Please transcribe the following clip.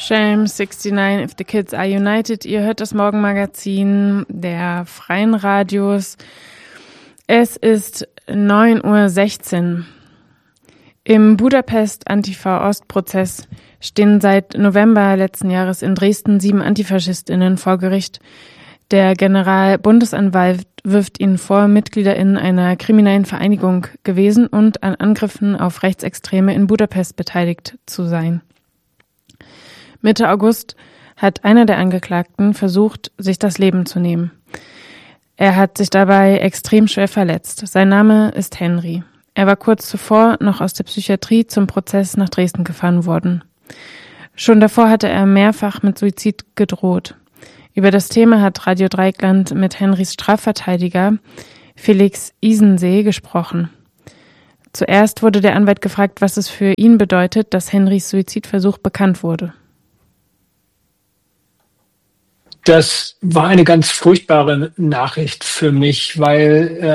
Shame 69 if the kids are united. Ihr hört das Morgenmagazin der Freien Radios. Es ist 9:16 Uhr. Im Budapest-Antifa-Ost-Prozess stehen seit November letzten Jahres in Dresden 7 AntifaschistInnen vor Gericht. Der Generalbundesanwalt wirft ihnen vor, MitgliederInnen einer kriminellen Vereinigung gewesen und an Angriffen auf Rechtsextreme in Budapest beteiligt zu sein. Mitte August hat einer der Angeklagten versucht, sich das Leben zu nehmen. Er hat sich dabei extrem schwer verletzt. Sein Name ist Henry. Er war kurz zuvor noch aus der Psychiatrie zum Prozess nach Dresden gefahren worden. Schon davor hatte er mehrfach mit Suizid gedroht. Über das Thema hat Radio Dreieckland mit Henrys Strafverteidiger Felix Isensee gesprochen. Zuerst wurde der Anwalt gefragt, was es für ihn bedeutet, dass Henrys Suizidversuch bekannt wurde. Das war eine ganz furchtbare Nachricht für mich, weil